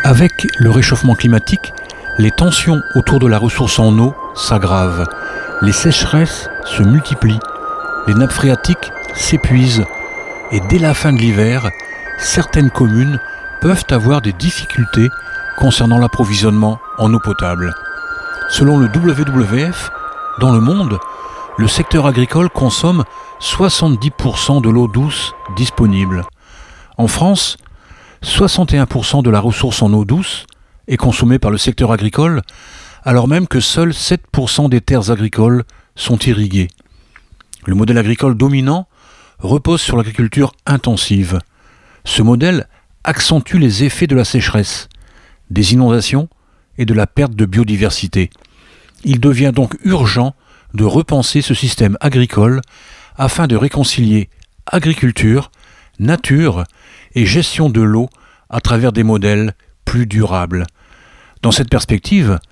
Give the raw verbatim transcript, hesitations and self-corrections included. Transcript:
Avec le réchauffement climatique, les tensions autour de la ressource en eau s'aggravent. Les sécheresses se multiplient, les nappes phréatiques s'épuisent et dès la fin de l'hiver, certaines communes peuvent avoir des difficultés concernant l'approvisionnement en eau potable. Selon le W W F, dans le monde, le secteur agricole consomme soixante-dix pour cent de l'eau douce disponible. En France, soixante et un pour cent de la ressource en eau douce est consommée par le secteur agricole, alors même que seuls sept pour cent des terres agricoles sont irriguées. Le modèle agricole dominant repose sur l'agriculture intensive. Ce modèle accentue les effets de la sécheresse, des inondations et de la perte de biodiversité. Il devient donc urgent de repenser ce système agricole afin de réconcilier agriculture, nature et gestion de l'eau à travers des modèles plus durables. Dans cette perspective,